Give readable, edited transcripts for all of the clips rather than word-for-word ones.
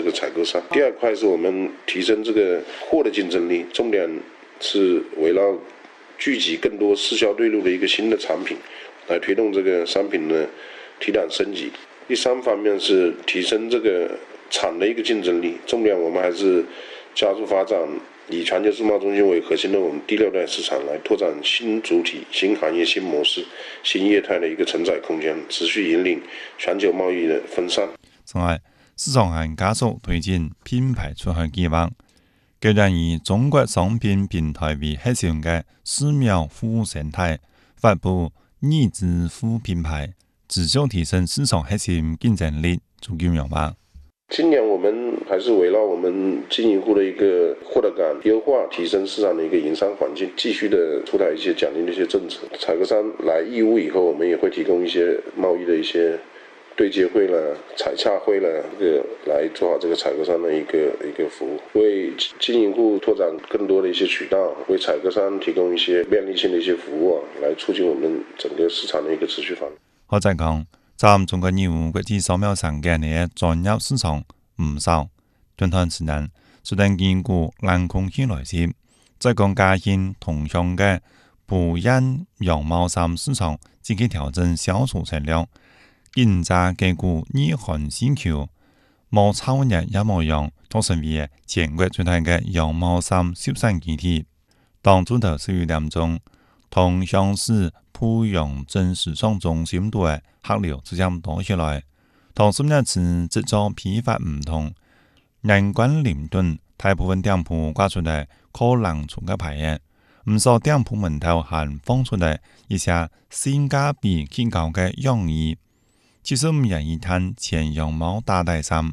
这个采购上。第二块是我们提升这个货的竞争力，重点是围绕聚集更多市销对路的一个新的产品，来推动这个商品的提档升级。第三方面是提升这个厂的一个竞争力，重点我们还是加速发展以全球自贸中心为核心的我们第6代市场，来拓展新主体、新行业、新模式、新业态的一个承载空间，持续引领全球贸易的分散。 此外，市场还加速推进品牌出海计划，构建以中国商品平台为核心的4秒服务生态，发布拟制服务品牌，持续提升市场核心竞争力，足够明白。 今年我们还是围绕我们经营户的一个获得感优化，提升市场的一个营商环境，继续的出台一些奖励的一些政策。采购商来义乌以后，我们也会提供一些贸易的一些对接会了、采洽会了，来做好这个采购商的一个服务，为经营户拓展更多的一些渠道，为采购商提供一些便利性的一些服务来促进我们整个市场的一个持续发展。 好再讲。在中國義烏國際商貿上嘅嘅專業市場唔少，短短時間雖然兼顧冷空氣來接，在講嘉興同鄉嘅普仁羊毛衫市場積極調整銷售策略，競爭嘅股日韓需求，冇超日也冇用，都成為全國最大嘅羊毛衫生產基地。當主頭4月2鐘，同鄉市普陽鎮市場中心度嘅客流逐漸多起來，同10年前製造批發唔同，人均廉頓大部分店鋪掛出嚟可能出嘅牌嘅，唔少店鋪門頭還放出嚟一些性價比極高嘅羊衣，75元一攤全羊毛大袋衫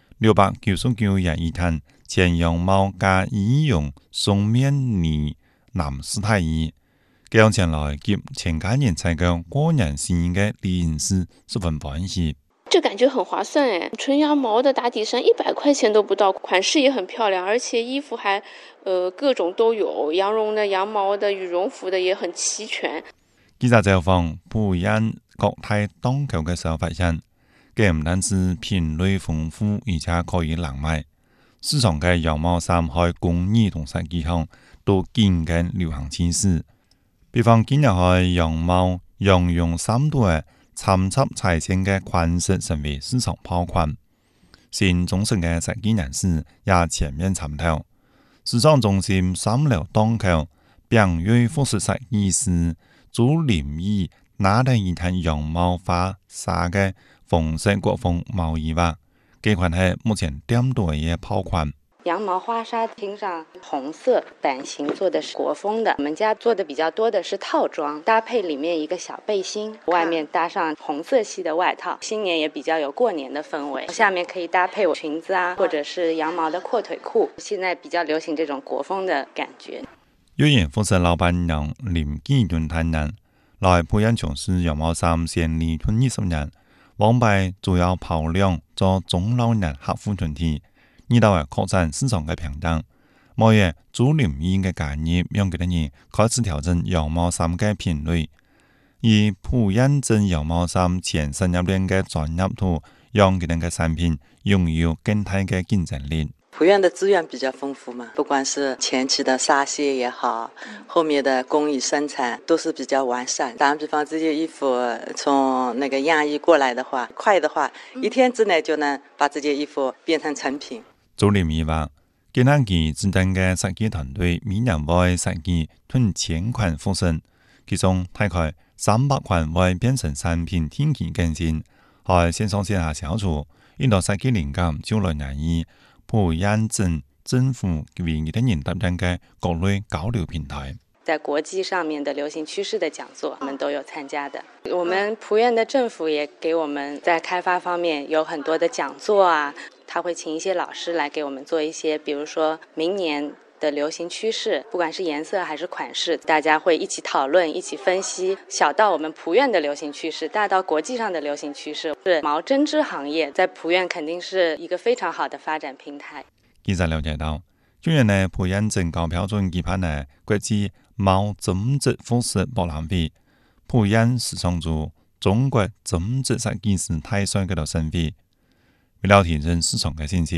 ，699元一攤全羊毛加羽絨鬆面呢男士太衣。這樣前來及前家人採購個人新的零食十分歡喜， 這感覺很划算誒，純羊毛的打底衫100塊錢都不到，款式也很漂亮，而且衣服還各種都有，羊絨的、羊毛的、羽絨服的也很齊全。 記者走訪普仁國泰檔口嘅時候發現，佢唔單止品類豐富，而且可以難買。市場嘅羊毛衫喺工藝同設計上都緊跟流行趨勢。比方今日係羊毛、羊絨衫度嘅參差彩線嘅款式成為市場爆款，新中式嘅設計人士也全面參透。時裝中心3樓檔口餅瑞服飾設計師朱林義拿嚟一攤羊毛花紗嘅紅色國風毛衣吧，這款係目前店度嘅爆款。 羊毛花紗拼上紅色版型做的是國風的，我們家做的比較多的是套裝，搭配裡面一個小背心，外面搭上紅色系的外套，新年也比較有過年的氛圍，下面可以搭配裙子啊，或者是羊毛的闊腿褲，現在比較流行這種國風的感覺。 有人服飾老闆娘林紀頓坦言，來普仁從事羊毛衫先例20年，往擺主要跑量做中老年客戶團體。呢度係擴展市場嘅平等，每月朱林義嘅介入讓佢哋人開始調整羊毛衫嘅品類，而普仁鎮羊毛衫前身入邊嘅專業度，讓佢哋嘅產品擁有更大嘅競爭力。 普仁的資源比較豐富嘛，不管是前期的紗線也好，後面的工藝生產都是比較完善。打比方，這些衣服從那個樣衣過來的話，快的話1天之內就能把這件衣服變成成品。 朱林義話，今年佢指定嘅設計團隊每年會設計1000款服飾，其中大概300款會變成產品定期更新，喺線上線下銷售。呢度設計靈感就來源於普仁鎮政府為佢哋人搭建嘅各類交流平台。 在國際上面的流行趨勢的講座，我們都有參加的。我們普仁的政府也給我們在開發方面有很多的講座啊，他會請一些老師來給我們做一些，比如說明年的流行趨勢，不管是顏色還是款式，大家會一起討論，一起分析。小到我們普仁的流行趨勢，大到國際上的流行趨勢，是毛針織行業在普仁肯定是一個非常好的發展平台。 記者了解到，今年呢普仁鎮高標準舉辦呢國際毛針織服飾博覽會，普仁時尚組中國針織設計師大賽嗰度申備，為了提升市場嘅信心。